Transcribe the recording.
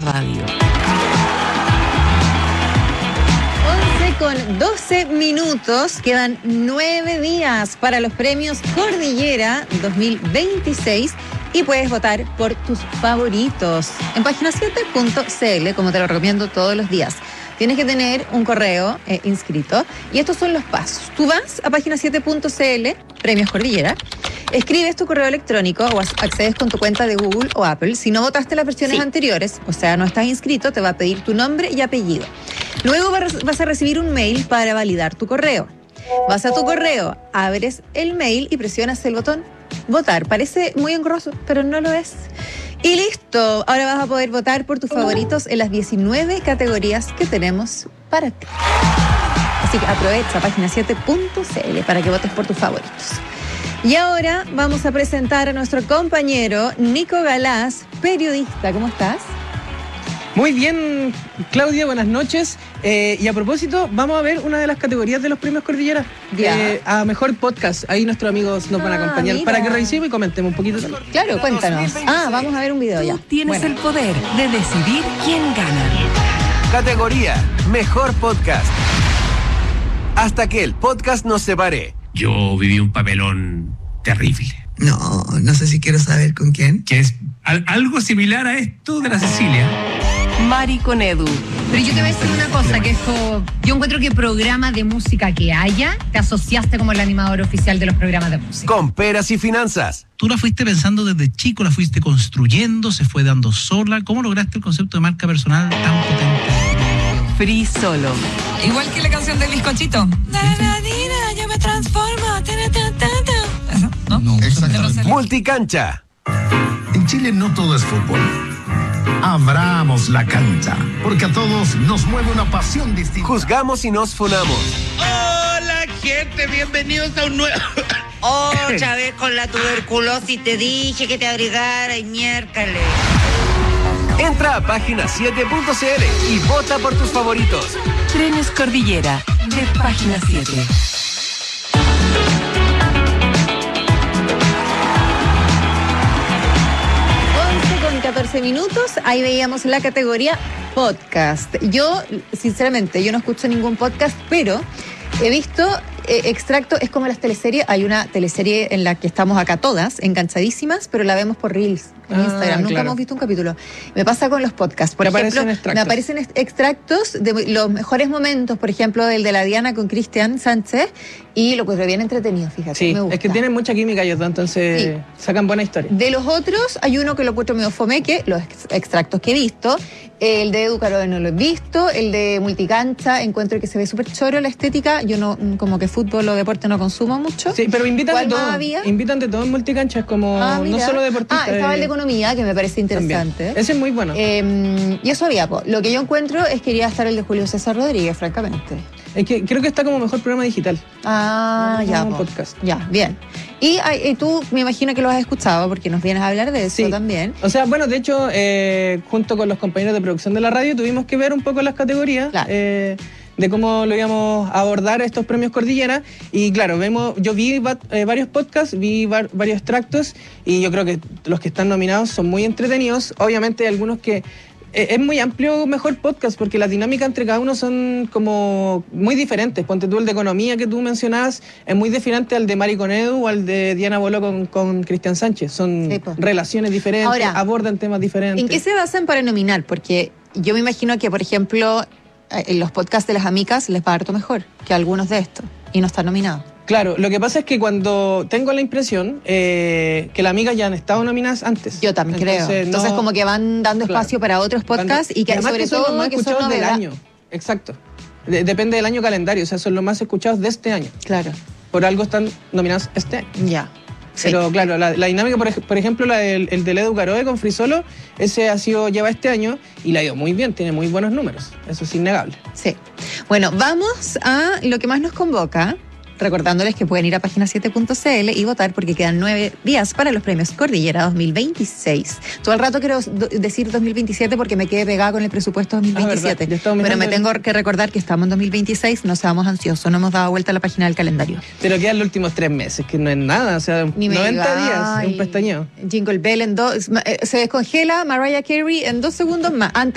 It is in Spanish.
radio. 11:12. Quedan 9 días para los premios Cordillera 2026 y puedes votar por tus favoritos en página7.cl, como te lo recomiendo todos los días. Tienes que tener un correo inscrito y estos son los pasos. Tú vas a página7.cl, Premios Cordillera, escribes tu correo electrónico o accedes con tu cuenta de Google o Apple. Si no votaste las versiones anteriores, o sea, no estás inscrito, te va a pedir tu nombre y apellido. Luego vas a recibir un mail para validar tu correo. Vas a tu correo, abres el mail y presionas el botón votar. Parece muy engorroso, pero no lo es. Y listo, ahora vas a poder votar por tus favoritos en las 19 categorías que tenemos para ti. Así que aprovecha página7.cl para que votes por tus favoritos. Y ahora vamos a presentar a nuestro compañero Nico Galaz, periodista. ¿Cómo estás? Muy bien, Claudia, buenas noches. Y a propósito, vamos a ver una de las categorías de los premios Cordillera. A Mejor Podcast. Ahí nuestros amigos nos van a acompañar para que revisemos y comentemos un poquito también. Claro, cuéntanos. Vamos a ver un video ya. Tú tienes el poder de decidir quién gana. Categoría Mejor Podcast. Hasta que el podcast nos separe. Yo viví un papelón terrible. No sé si quiero saber con quién. Que es algo similar a esto de la Cecilia. Mari con Edu. Pero yo te voy a decir una cosa, que es como, yo encuentro que programa de música que haya, te asociaste como el animador oficial de los programas de música. Con peras y finanzas. Tú la fuiste pensando desde chico, la fuiste construyendo, se fue dando sola. ¿Cómo lograste el concepto de marca personal tan potente? Free Solo. Igual que la canción del bizcochito. Yo me transformo. ¿Eso? ¿No? Exactamente. Multicancha. En Chile no todo es fútbol. Abramos la cancha, porque a todos nos mueve una pasión distinta. Juzgamos y nos funamos. Hola, gente, bienvenidos a un nuevo... Otra vez con la tuberculosis, te dije que te abrigara y miércoles. Entra a página7.cl y vota por tus favoritos. Premios Cordillera de Página 7. 14 minutos, ahí veíamos la categoría podcast. Yo, sinceramente, yo no escucho ningún podcast, pero he visto extractos, es como las teleseries. Hay una teleserie en la que estamos acá todas, enganchadísimas, pero la vemos por Reels en Instagram. Nunca hemos visto un capítulo. Me pasa con los podcasts. Por ejemplo, me aparecen extractos de los mejores momentos, por ejemplo, el de la Diana con Cristian Sánchez, y lo encuentro bien entretenido, fíjate. Sí, me gusta. Es que tienen mucha química ellos, entonces sacan buena historia. De los otros, hay uno que lo encuentro medio fomeque, los extractos que he visto. El de Edu Caroe no lo he visto. El de Multicancha, encuentro que se ve súper choro la estética. Yo no, como que fútbol o deporte no consumo mucho. Sí, pero invitan de todo. Había? Invitan de todo en Multicancha, es como no solo deportistas. Estaba el de economía, que me parece interesante. También. Ese es muy bueno. Y eso había, lo que yo encuentro es que iría a estar el de Julio César Rodríguez, francamente. Es que creo que está como mejor programa digital. Ya, podcast. Ya, bien. Y tú me imagino que lo has escuchado porque nos vienes a hablar de eso también. O sea, bueno, de hecho, junto con los compañeros de producción de la radio tuvimos que ver un poco las categorías de cómo lo íbamos a abordar estos premios Cordillera. Y claro, yo vi varios podcasts, vi varios extractos y yo creo que los que están nominados son muy entretenidos. Obviamente hay algunos que... es muy amplio Mejor Podcast porque las dinámicas entre cada uno son como muy diferentes. Ponte tú el de economía que tú mencionabas, es muy diferente al de Mari con Edu o al de Diana Boló con Cristian Sánchez. Son relaciones diferentes, ahora, abordan temas diferentes. ¿En qué se basan para nominar? Porque yo me imagino que, por ejemplo, en los podcasts de las amigas les va harto mejor que algunos de estos y no están nominados. Claro, lo que pasa es que cuando tengo la impresión que las amigas ya han estado nominadas antes. Yo también creo. Entonces como que van dando espacio para otros podcasts y que sobre todo son los más escuchados del año. Exacto. Depende del año calendario, o sea, son los más escuchados de este año. Claro. Por algo están nominados este año. Ya. Pero claro, la dinámica, por ejemplo, el del Edu Caroe con Free Solo, ese lleva este año y le ha ido muy bien, tiene muy buenos números, eso es innegable. Sí. Bueno, vamos a lo que más nos convoca, recordándoles que pueden ir a página7.cl y votar porque quedan 9 días para los premios Cordillera 2026. Todo el rato quiero decir 2027 porque me quedé pegada con el presupuesto 2027. Pero me tengo que recordar que estamos en 2026, no seamos ansiosos, no hemos dado vuelta a la página del calendario. Pero quedan los últimos 3 meses, que no es nada, o sea, 90 días, es un pestañeo. Jingle Bell se descongela Mariah Carey en 2 segundos más.